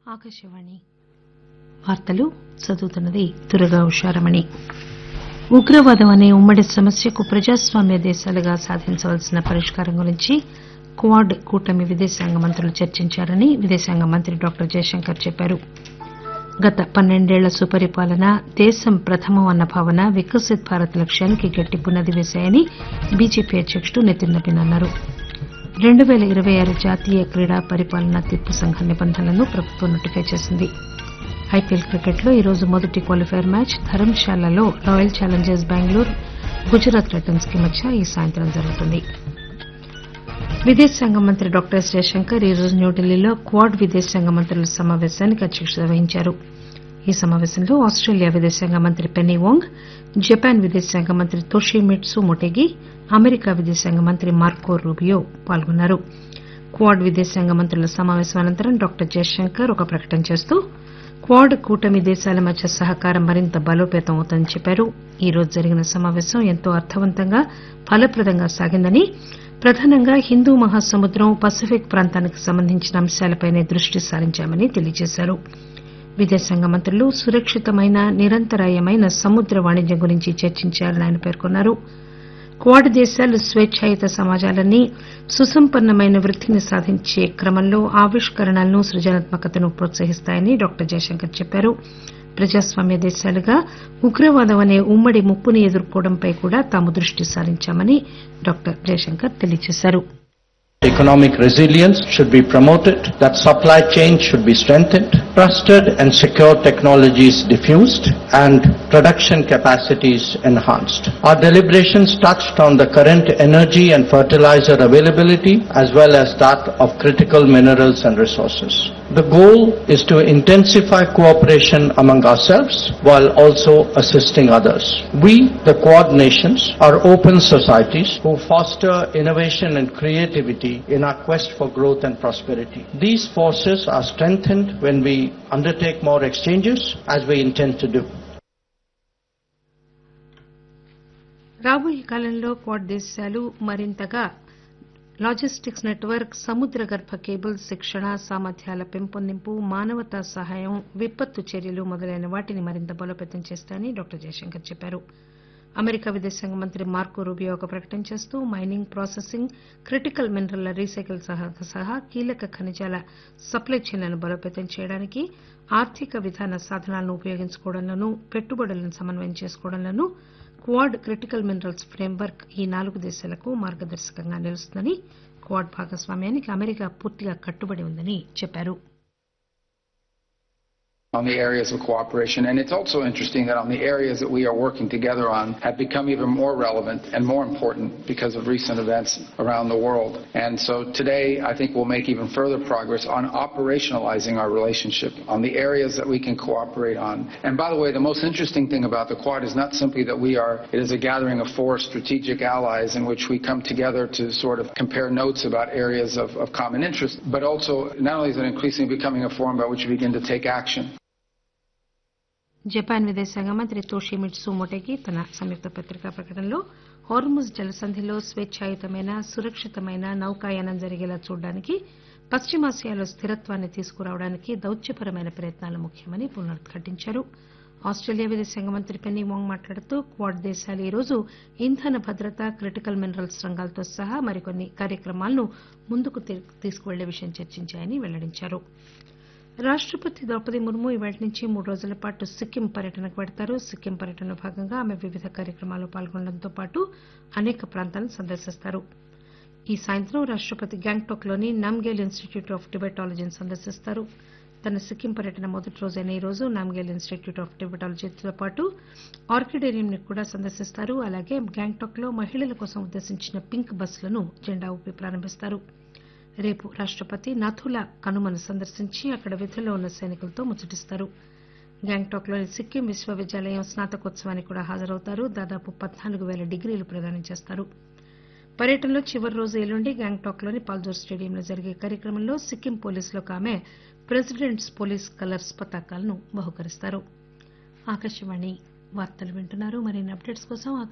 ఆకాశవాణి వార్తలు చదువుతున్నది దుర్గా ఉషారమణి. ఉగ్రవాదం అనే ఉమ్మడి సమస్యకు ప్రజాస్వామ్య దేశాలుగా సాధించవలసిన పరిష్కారం గురించి క్వాడ్ కూటమి విదేశాంగ మంత్రులు చర్చించారని విదేశాంగ మంత్రి డాక్టర్ జయశంకర్ చెప్పారు. గత 12 ఏళ్ల సుపరిపాలన, దేశం ప్రథమం అన్న భావన వికసిత్ భారత్ లక్ష్యానికి గట్టి పునాది వేశాయని బీజేపీ అధ్యకుడు నితిన్ నబీన్ అన్నారు. 2026 జాతీయ క్రీడా పరిపాలనా తీర్పు సంఘం నిబంధనలను ప్రభుత్వం నోటిఫై చేసింది. ఐపీఎల్ క్రికెట్లో ఈరోజు మొదటి qualifier match ధరంశాలలో royal Challengers Bengaluru Gujarat Titans కి మధ్య ఈ సాయంత్రం జరుగుతుంది. విదేశాంగ మంత్రి డాక్టర్ ఎస్ జయశంకర్ ఈరోజు న్యూఢిల్లీలో క్వాడ్ విదేశాంగ మంత్రుల సమావేశానికి అధ్యక్షత వహించారు. ఈ సమావేశంలో ఆస్టేలియా విదేశాంగ మంత్రి పెన్నీ వాంగ్, జపాన్ విదేశాంగ మంత్రి తోషిమిట్సు మొటెగి, అమెరికా విదేశాంగ మంత్రి మార్కో రూబియో పాల్గొన్నారు. క్వాడ్ విదేశాంగ మంత్రుల సమావేశం అనంతరం డాక్టర్ జయశంకర్ ఒక ప్రకటన చేస్తూ క్వాడ్ కూటమి దేశాల మధ్య సహకారం మరింత బలోపేతం అవుతుందని చెప్పారు. ఈరోజు జరిగిన సమావేశం ఎంతో అర్థవంతంగా, ఫలప్రదంగా సాగిందని, ప్రధానంగా హిందూ మహాసముద్రం, పసిఫిక్ ప్రాంతానికి సంబంధించిన అంశాలపైనే దృష్టి సారించామని తెలియజేశారు. విదేశాంగ మంత్రులు సురక్షితమైన, నిరంతరాయమైన సముద్ర వాణిజ్యం గురించి చర్చించారని ఆయన పేర్కొన్నారు. క్వాడ్ దేశాలు స్వేచ్ఛాయుత సమాజాలని, సుసంపన్నమైన వృద్దిని సాధించే క్రమంలో ఆవిష్కరణలను, సృజనాత్మకతను ప్రోత్సహిస్తాయని డాక్టర్ జయశంకర్ చెప్పారు. ప్రజాస్వామ్య దేశాలుగా ఉగ్రవాదం అనే ఉమ్మడి ముప్పును ఎదుర్కోవడంపై కూడా తాము దృష్టి సారించామని డాక్టర్ జయశంకర్ తెలియజేశారు. Economic resilience should be promoted, that supply chain should be strengthened, trusted and secure technologies diffused, and production capacities enhanced. Our deliberations touched on the current energy and fertilizer availability as well as that of critical minerals and resources. The goal is to intensify cooperation among ourselves while also assisting others. We, the Quad nations, are open societies who foster innovation and creativity in our quest for growth and prosperity. These forces are strengthened when we undertake more exchanges, as we intend to do. రాబోయే కాలంలో quad దేశాలు మరింతగా logistics network, సముద్ర గర్భ cable శిక్షణ, సామర్థ్యాల పెంపొందింపు, మానవతా సహాయం, విపత్తు చర్యలు మొదలైన వాటిని మరింత బలోపేతం చేస్తాయని డాక్టర్ జయశంకర్ చెప్పారు. అమెరికా విదేశాంగ మంత్రి మార్కో రూబియో ఒక ప్రకటన చేస్తూ మైనింగ్, ప్రాసెసింగ్, క్రిటికల్ మినరళ్ల రీసైకిల్ సహా కీలక ఖనిజాల సప్లై చైన్లను బలోపేతం చేయడానికి, ఆర్థిక విధాన సాధనాలను ఉపయోగించుకోవడంలోనూ, పెట్టుబడులను సమన్వయం చేసుకోవడంలోనూ క్వాడ్ క్రిటికల్ మినరల్స్ ఫ్రేమ్వర్క్ ఈ 4 దేశాలకు మార్గదర్శకంగా నిలుస్తుందని, క్వాడ్ భాగస్వామ్యానికి అమెరికా పూర్తిగా కట్టుబడి ఉందని చెప్పారు. On the areas of cooperation. And it's also interesting that on the areas that we are working together on have become even more relevant and more important because of recent events around the world. And so today I think we'll make even further progress on operationalizing our relationship on the areas that we can cooperate on. And by the way, the most interesting thing about the Quad is not simply that it is a gathering of 4 strategic allies in which we come together to sort of compare notes about areas of common interest, but also not only is it increasingly becoming a forum by which we begin to take action. Japan విదేశాంగ మంత్రి Toshimitsu Motegi తన సంయుక్త పత్రికా ప్రకటనలో Hormuz జలసంధిలో స్వేచ్ఛాయుతమైన, సురక్షితమైన నౌకాయానం జరిగేలా చూడడానికి, పశ్చిమాసియాలో స్థిరత్వాన్ని తీసుకురావడానికి దౌత్యపరమైన ప్రయత్నాలు ముఖ్యమని పునరుద్ఘాటించారు. ఆస్టేలియా విదేశాంగ మంత్రి పెన్నీ వాంగ్ మాట్లాడుతూ క్వాడ్ దేశాలు ఈరోజు ఇంధన భద్రత, క్రిటికల్ మినరల్స్ రంగాలతో సహా మరికొన్ని కార్యక్రమాలను ముందుకు తీసుకువెళ్లే విషయం చర్చించాయని వెల్లడించారు. రాష్టపతి ద్రౌపది ముర్ము ఇవాళ్టి నుంచి 3 రోజుల పాటు సిక్కిం పర్యటనకు వెడతారు. సిక్కిం పర్యటనలో భాగంగా ఆమె వివిధ కార్యక్రమాల్లో పాల్గొనడంతో పాటు అనేక ప్రాంతాలను సందర్శిస్తారు. ఈ సాయంత్రం రాష్టపతి గ్యాంగ్టాక్ లోని నామ్గేల్ ఇన్స్టిట్యూట్ ఆఫ్ టిబెటాలజీని సందర్శిస్తారు. తన సిక్కిం పర్యటన మొదటి రోజైన ఈ రోజు నామ్గేల్ ఇన్స్టిట్యూట్ ఆఫ్ టిబెటాలజీతో పాటు ఆర్కిడేరియం ని కూడా సందర్శిస్తారు. అలాగే గ్యాంగ్టాక్ లో మహిళల కోసం ఉద్దేశించిన పింక్ బస్సులను జెండా ఊపి ప్రారంభిస్తారు. రేపు రాష్టపతి నథులా కనుమను సందర్శించి అక్కడ విధుల్లో ఉన్న సైనికులతో ముచ్చటిస్తారు. గ్యాంగ్టాక్ లోని సిక్కిం విశ్వవిద్యాలయం స్నాతకోత్సవానికి కూడా హాజరవుతారు. దాదాపు 14,000 డిగ్రీలు ప్రదానం చేస్తారు. పర్యటనలో చివరి రోజు ఎల్లుండి గ్యాంగ్టాక్ లోని పాల్జోర్ స్టేడియంలో జరిగే కార్యక్రమంలో సిక్కిం పోలీసులకు ఆమె ప్రెసిడెంట్స్ పోలీస్ కలర్స్ పతాకాలను బహుకరిస్తారు. ఆకాశవాణి వార్తలు వింటున్నారు. మరిన్ని అప్డేట్స్ కోసం